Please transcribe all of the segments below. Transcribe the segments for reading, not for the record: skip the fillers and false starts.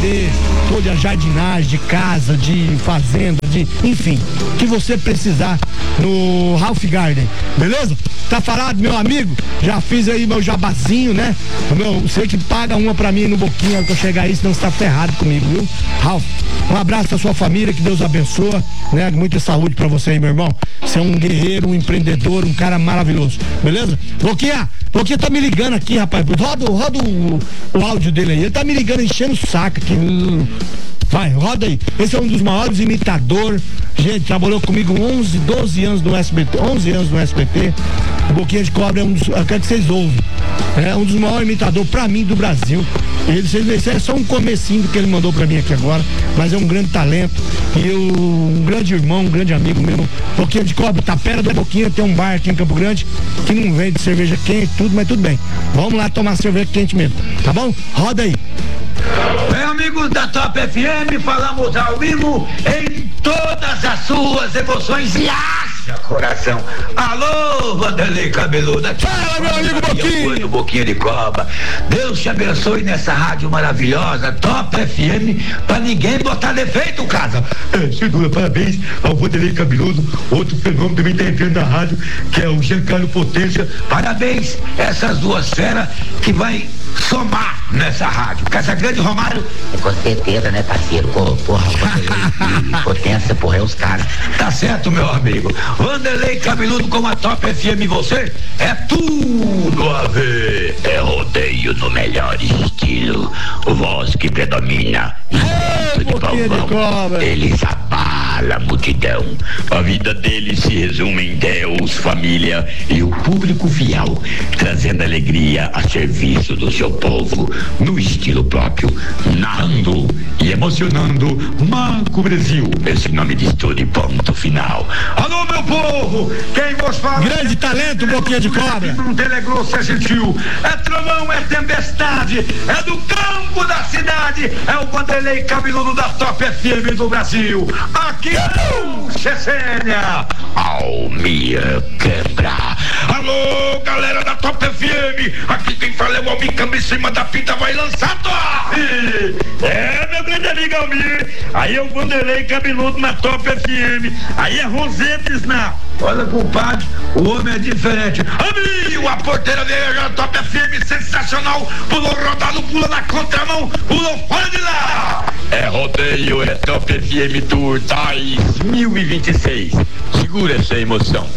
entender toda a jardinagem de casa, de fazenda, enfim, que você precisar no Ralph Garden, beleza? Tá falado, meu amigo? Já fiz aí meu jabazinho, né? Você que paga uma pra mim no Boquinha quando eu chegar aí, senão você tá ferrado comigo, viu? Ralph, um abraço pra sua família, que Deus abençoa, né? Muita saúde pra você aí, meu irmão. Você é um guerreiro, um empreendedor, um cara maravilhoso, beleza? Boquinha tá me ligando aqui, rapaz. Roda o áudio dele aí. Ele tá me ligando, enchendo o saco aqui. Vai, roda aí. Esse é um dos maiores imitadores. Gente, trabalhou comigo 12 anos no SBT. 11 anos no SBT. O Boquinha de Cobra é um dos. Eu quero que vocês ouvem. É um dos maiores imitadores pra mim do Brasil. Esse é só um comecinho do que ele mandou pra mim aqui agora. Mas é um grande talento. E um grande irmão, um grande amigo mesmo. Boquinha de Cobra, Tapera do Boquinha, tem um bar aqui em Campo Grande que não vende cerveja quente, tudo, mas tudo bem. Vamos lá tomar cerveja quente mesmo, tá bom? Roda aí. Bem, amigos da Top FM, falamos ao vivo em todas as suas emoções e haja coração. Alô, Vanderlei Cabeludo. Fala, meu amigo Boquinha. Do Boquinha de Cobra. Deus te abençoe nessa rádio maravilhosa, Top FM, pra ninguém botar defeito, casa. Segura, parabéns ao Vanderlei Cabeludo, outro fenômeno também tá entrando na rádio, que é o Giancarlo Potência. Parabéns, essas duas feras que vai somar nessa rádio. Casagrande Romário. Com certeza, né, parceiro? Porra, Vanderlei, Potência, porra, é os caras. Tá certo, meu amigo. Vanderlei Cabeludo com a Top FM e você é tudo a ver. É rodeio no melhor estilo. Voz que predomina. Eles abala a multidão. A vida deles se resume em Deus, família e o público fiel, trazendo alegria a serviço do seu povo, no estilo próprio, narrando e emocionando Marco Brasil. Esse nome de tudo e ponto final. Alô, meu povo, quem vos fala? Grande talento, Boquinha de Cobra. Não telegrou, você sentiu. É trovão, é tempestade, é do campo da cidade, é o Vanderlei Cabeludo da Top FM do Brasil. Aqui é Chechênia. Almir Quebra. Alô, galera da Top FM, aqui quem fala é o Almir Câmbio, em cima da fita vai lançar top. É, meu grande amigo Almir, aí é o Vanderlei Cabeludo na Top FM, aí é Rosetes na... Olha, compadre, o homem é diferente. Amigo, a porteira dele é Top FM, sensacional. Pulou rodado, pula na contramão, pulou fora de lá. É rodeio, é Top FM Tour 2026. Segura essa emoção.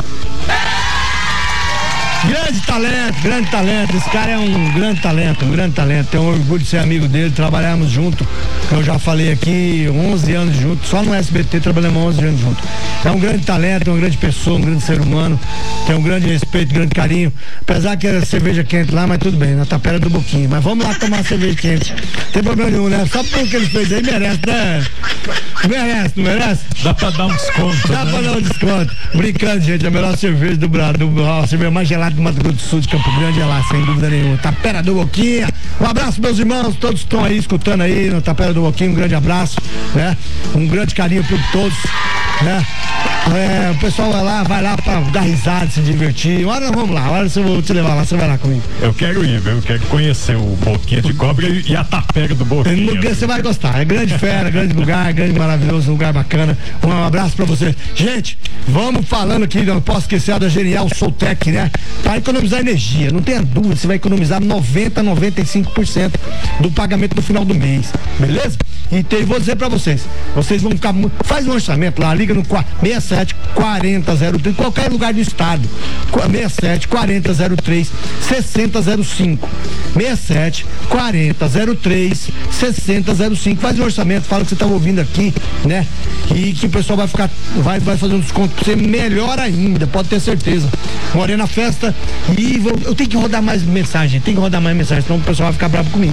Grande talento, esse cara é um grande talento, tenho orgulho de ser amigo dele, trabalhamos junto, eu já falei aqui, 11 anos juntos, só no SBT trabalhamos 11 anos juntos. É um grande talento, uma grande pessoa, um grande ser humano, tem um grande respeito, um grande carinho, apesar que era cerveja quente lá, mas tudo bem, na Tapera do Boquinha, mas vamos lá tomar cerveja quente, não tem problema nenhum, né? Só porque ele fez aí merece, né? Não merece? Dá pra dar um desconto. Dá pra dar um desconto. Brincando, gente, a melhor cerveja do Brasil, a cerveja mais gelada do Mato Grosso do Sul, de Campo Grande, é lá, sem dúvida nenhuma. Tapera do Boquinha. Um abraço, meus irmãos, todos estão aí escutando aí no Tapera do Boquinha, um grande abraço, né? Um grande carinho por todos, né? O pessoal vai lá pra dar risada, se divertir. Agora vamos lá, agora eu vou te levar lá, você vai lá comigo. Eu quero ir, eu quero conhecer o Boquinha de Cobra e a Tapera do Boquinha. Você vai gostar, é grande fera, grande lugar, grande maravilhoso, lugar bacana. Um abraço pra você. Gente, vamos falando aqui, não posso esquecer da Genial Soltec, né? Pra economizar energia, não tenha dúvida, você vai economizar 90-95% do pagamento no final do mês, beleza? E vou dizer pra vocês vão ficar, faz um orçamento lá, liga no 67 40 03, qualquer lugar do estado, 67 40 03 6005, 67 40 03 6005, faz um orçamento, fala que você tá ouvindo aqui, né? E que o pessoal vai fazer um desconto pra você melhor ainda, pode ter certeza. Morei na festa e eu tenho que rodar mais mensagem, senão o pessoal vai ficar bravo comigo.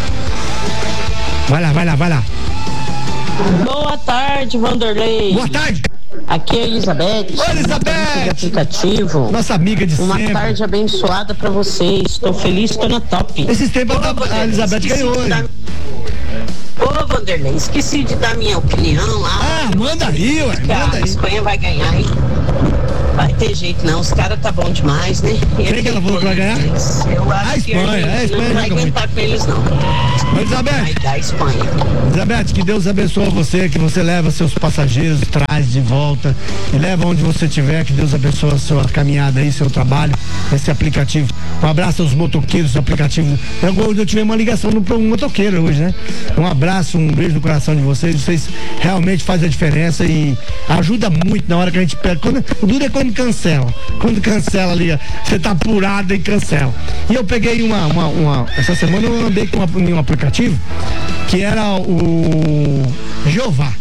Vai lá. Boa tarde, Vanderlei. Boa tarde. Aqui é a Elizabeth. Oi, Elizabeth. Aplicativo. Nossa amiga de Uma sempre. tarde abençoada pra vocês. Estou feliz, estou na top. Esses tempos a Elizabeth ganhou hoje. Ô, Vanderlei, esqueci de dar minha opinião lá. Manda aí, ué. A Espanha vai ganhar, hein? Vai ter jeito não, os caras tá bom demais, né? Quem que ela falou que vai ganhar? Eu acho A Espanha, que a Espanha não vai aguentar com eles não. Elizabeth. Da Espanha. Elizabeth, que Deus abençoe você, que você leva seus passageiros, traz de volta e leva onde você estiver, que Deus abençoe a sua caminhada aí, seu trabalho, esse aplicativo. Um abraço aos motoqueiros do aplicativo. Eu tive uma ligação para um motoqueiro hoje, né? Um abraço, um beijo no coração de vocês realmente fazem a diferença e ajuda muito na hora que a gente perde. O duro é quando cancela. Quando cancela ali, você tá apurado e cancela. E eu peguei essa semana eu andei com um aplicativo que era o Jeová,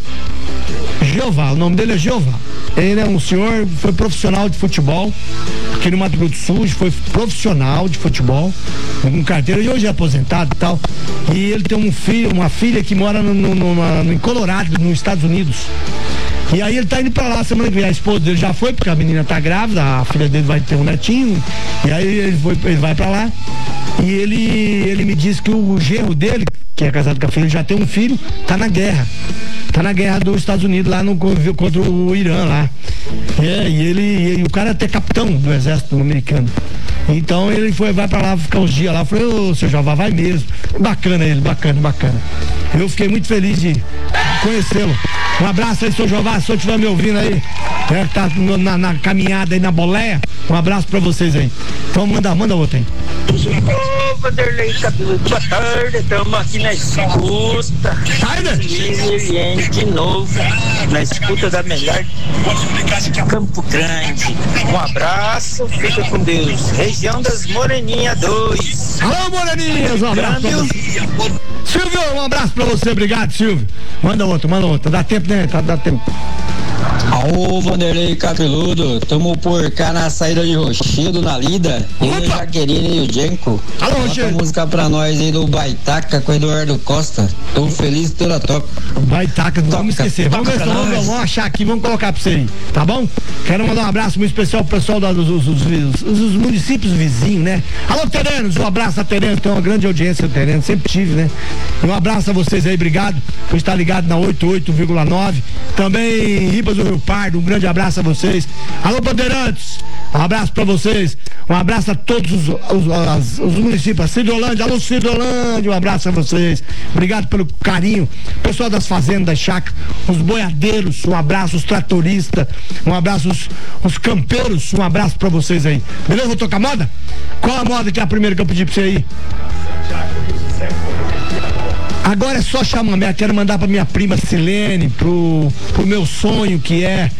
o nome dele é Jeová. Ele é um senhor, foi profissional de futebol aqui no Mato Grosso do Sul, foi profissional de futebol, com carteira, e hoje é aposentado e tal. E ele tem uma filha que mora em Colorado, nos Estados Unidos. E aí ele tá indo pra lá semana que vem. A esposa dele já foi, porque a menina tá grávida, a filha dele vai ter um netinho. E aí ele vai pra lá. E ele me disse que o genro dele, que é casado com a filha, já tem um filho, tá na guerra. Tá na guerra dos Estados Unidos lá contra o Irã lá. E o cara é até capitão do exército americano. Então ele vai pra lá ficar uns dias lá. Eu falei, ô, seu Jeová, vai mesmo. Bacana ele, bacana. Eu fiquei muito feliz de conhecê-lo. Um abraço aí, seu Jeová, se eu estiver me ouvindo aí, que tá na caminhada aí na boleia, um abraço pra vocês aí. Então manda outro aí. Ô, Vanderlei Cabelo, boa tarde, estamos aqui na escuta. Eliane de novo, na escuta da melhor Campo Grande. Um abraço, fica com Deus. Região das Moreninhas 2. Alô, Moreninhas, um abraço pra você. Silvio, um abraço pra você, obrigado, Silvio. Manda outro. Dá tempo, né? Dá tempo. Alô, Vanderlei Capeludo, tamo por cá na saída de Rochedo, na Lida. Eu, Jaqueline e o Jenko. Alô, Rochedo. Toca música pra nós aí do Baitaca com o Eduardo Costa. Tô feliz toda toca. Baitaca, não vamos esquecer. Vamos achar aqui, vamos colocar pra você aí, tá bom? Quero mandar um abraço muito especial pro pessoal dos municípios vizinhos, né? Alô, Terenos, um abraço a Terenos, tem uma grande audiência do Terenos, sempre tive, né? E um abraço a vocês aí, obrigado por estar ligado na 88,9. Também Ribas do Rio Pardo, um grande abraço a vocês. Alô, Bandeirantes, um abraço pra vocês. Um abraço a todos os municípios. Cidrolândia, alô Cidrolândia, um abraço a vocês. Obrigado pelo carinho. Pessoal das fazendas, chácaras, os boiadeiros, um abraço, os tratoristas, um abraço, os campeiros, um abraço pra vocês aí. Beleza? Vou tocar moda? Qual a moda que é a primeira que eu pedi pra você aí? Agora é só chamamé, quero mandar pra minha prima Silene, pro meu sonho, que é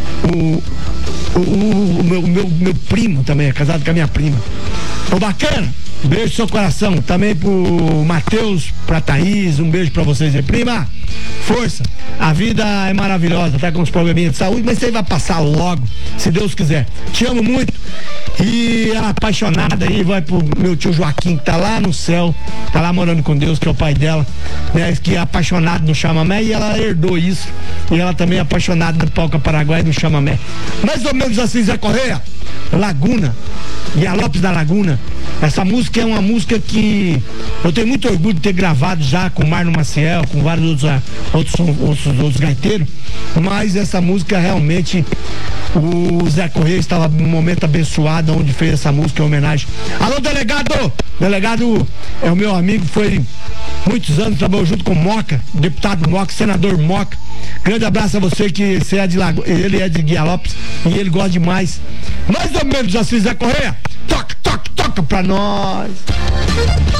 o meu primo também, é casado com a minha prima. Ô, bacana, beijo no seu coração. Também pro Matheus, pra Thaís, um beijo pra vocês aí. Prima, força, a vida é maravilhosa, tá com uns probleminhas de saúde, mas isso aí vai passar logo, se Deus quiser. Te amo muito. E ela apaixonada aí, vai pro meu tio Joaquim, que tá lá no céu, tá lá morando com Deus, que é o pai dela, né, que é apaixonado no chamamé, e ela herdou isso. E ela também é apaixonada no Palca Paraguai, no chamamé. Mais ou menos assim, Zé Correia, Laguna, Lopes da Laguna. Essa música é uma música que eu tenho muito orgulho de ter gravado já com o Marno Maciel, com vários outros gaiteiros, mas essa música realmente, o Zé Correia estava num momento abençoado onde fez essa música em homenagem. Alô, delegado! Delegado é o meu amigo, foi muitos anos, trabalhou junto com o Moca, deputado Moca, senador Moca. Grande abraço a você, que você é de ele é de Guia Lopes e ele gosta demais. Mais ou menos assim, Zé Correia, toca pra nós.